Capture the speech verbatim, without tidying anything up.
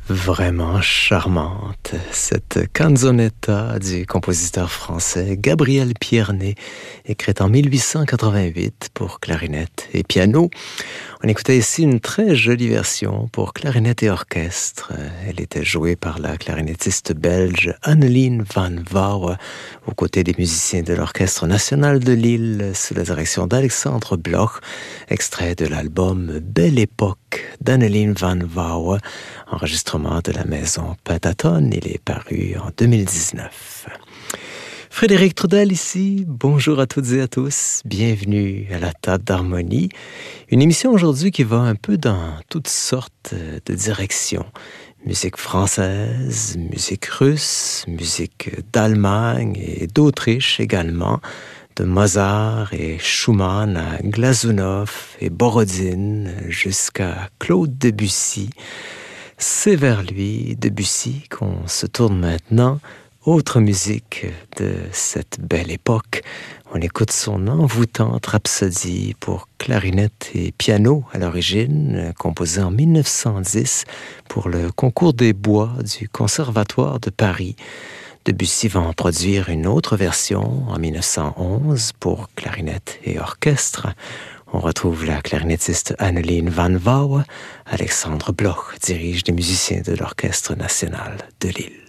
Vraiment charmante, cette canzonetta du compositeur français Gabriel Pierné, écrite en mille huit cent quatre-vingt-huit pour clarinette et piano. On écoutait ici une très jolie version pour clarinette et orchestre. Elle était jouée par la clarinettiste belge Anneleen van Wouwen, aux côtés des musiciens de l'Orchestre national de Lille, sous la direction d'Alexandre Bloch, extrait de l'album Belle Époque d'Anneleen van Wouwen, enregistrement de la maison Pentatone. Il est paru en deux mille dix-neuf. Frédéric Trudel ici, bonjour à toutes et à tous, bienvenue à la table d'harmonie. Une émission aujourd'hui qui va un peu dans toutes sortes de directions. Musique française, musique russe, musique d'Allemagne et d'Autriche également, de Mozart et Schumann à Glazunov et Borodine jusqu'à Claude Debussy. C'est vers lui, Debussy, qu'on se tourne maintenant. Autre musique de cette belle époque, on écoute son envoûtante rhapsodie pour clarinette et piano à l'origine, composée en mille neuf cent dix pour le concours des bois du Conservatoire de Paris. Debussy va en produire une autre version en mille neuf cent onze pour clarinette et orchestre. On retrouve la clarinettiste Anneleen van Wouwen. Alexandre Bloch dirige les musiciens de l'Orchestre national de Lille.